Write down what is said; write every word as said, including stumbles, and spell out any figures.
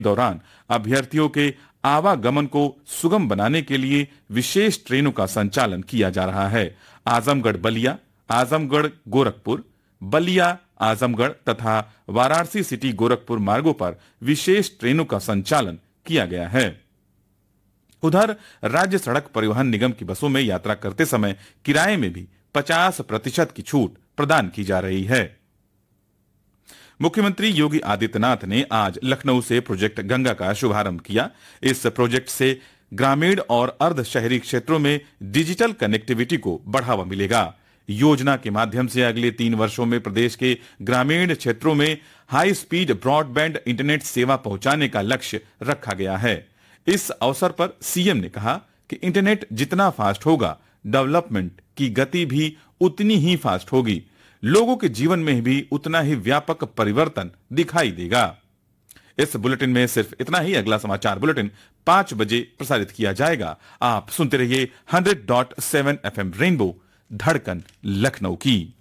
दौरान अभ्यर्थियों के आवागमन को सुगम बनाने के लिए विशेष ट्रेनों का संचालन किया जा रहा है। आजमगढ़ बलिया, आजमगढ़ गोरखपुर, बलिया आजमगढ़ तथा वाराणसी सिटी गोरखपुर मार्गों पर विशेष ट्रेनों का संचालन किया गया है। उधर राज्य सड़क परिवहन निगम की बसों में यात्रा करते समय किराए में भी पचास प्रतिशत की छूट प्रदान की जा रही है। मुख्यमंत्री योगी आदित्यनाथ ने आज लखनऊ से प्रोजेक्ट गंगा का शुभारंभ किया। इस प्रोजेक्ट से ग्रामीण और अर्ध शहरी क्षेत्रों में डिजिटल कनेक्टिविटी को बढ़ावा मिलेगा। योजना के माध्यम से अगले तीन वर्षों में प्रदेश के ग्रामीण क्षेत्रों में हाई स्पीड ब्रॉडबैंड इंटरनेट सेवा पहुंचाने का लक्ष्य रखा गया है। इस अवसर पर सीएम ने कहा कि इंटरनेट जितना फास्ट होगा, डेवलपमेंट की गति भी उतनी ही फास्ट होगी। लोगों के जीवन में भी उतना ही व्यापक परिवर्तन दिखाई देगा। इस बुलेटिन में सिर्फ इतना ही। अगला समाचार बुलेटिन पांच बजे प्रसारित किया जाएगा। आप सुनते रहिए hundred dot seven F M rainbow, धड़कन लखनऊ की।